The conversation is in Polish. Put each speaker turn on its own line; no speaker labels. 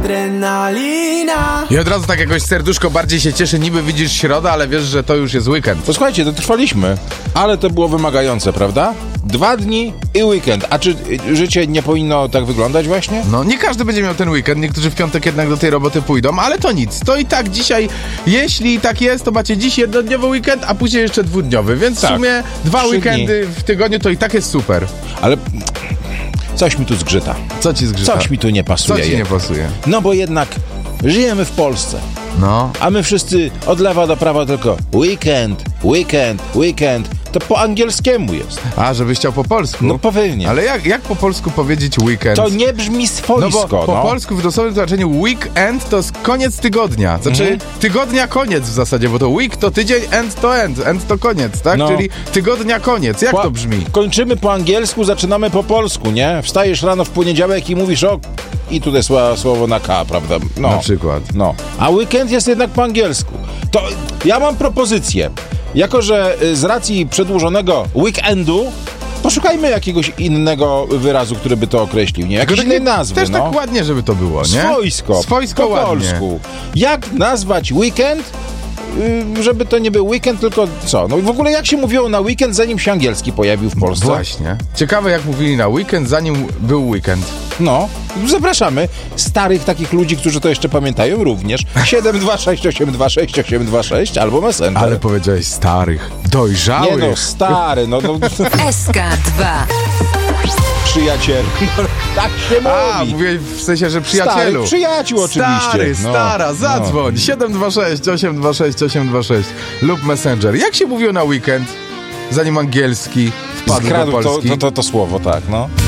adrenalina.
I od razu tak jakoś serduszko bardziej się cieszy, niby widzisz środę, ale wiesz, że to już jest weekend.
To słuchajcie, dotrwaliśmy, ale to było wymagające, prawda? 2 dni i weekend. A czy życie nie powinno tak wyglądać właśnie?
No, nie każdy będzie miał ten weekend, niektórzy w piątek jednak do tej roboty pójdą, ale to nic. To i tak dzisiaj, jeśli tak jest, to macie dziś jednodniowy weekend, a później jeszcze dwudniowy, więc
tak,
w sumie 2
3
weekendy w tygodniu to i tak jest super.
Ale coś mi tu zgrzyta.
Co ci zgrzyta?
Coś mi tu nie pasuje.
Co ci nie pasuje?
No bo jednak żyjemy w Polsce.
No.
A my wszyscy od lewa do prawa tylko weekend, weekend, weekend. To po angielskiemu jest.
A, żebyś chciał po polsku?
No pewnie.
Ale jak po polsku powiedzieć weekend?
To nie brzmi swojsko.
No bo po polsku w dosłownym znaczeniu weekend to jest koniec tygodnia. Znaczy tygodnia koniec w zasadzie, bo to week to tydzień, end to koniec, tak?
No.
Czyli tygodnia koniec. Jak to brzmi?
Kończymy po angielsku, zaczynamy po polsku, nie? Wstajesz rano w poniedziałek i mówisz i tutaj słowo na K, prawda? No.
Na przykład.
No. A weekend jest jednak po angielsku. To ja mam propozycję. Jako że z racji przedłużonego weekendu poszukajmy jakiegoś innego wyrazu, który by to określił, nie? Jakiejś innej nazwy,
też tak ładnie, żeby to było, nie? Swojsko
po
ładnie.
polsku. Jak nazwać weekend, żeby to nie był weekend, tylko co? No w ogóle jak się mówiło na weekend, zanim się angielski pojawił w Polsce?
Właśnie. Ciekawe, jak mówili na weekend, zanim był weekend.
No, zapraszamy starych takich ludzi, którzy to jeszcze pamiętają również. 726826826 albo Messenger.
Ale powiedziałeś starych, dojrzałych.
Nie no, stary, no.
SK2
Przyjaciel. Tak się mówi.
A, mówię w sensie, że przyjacielu.
Stary, przyjaciół oczywiście.
Stary, stara, zadzwoń. 726826826 lub Messenger. Jak się mówiło na weekend, zanim angielski wpadł do Polski?
To słowo, tak, no.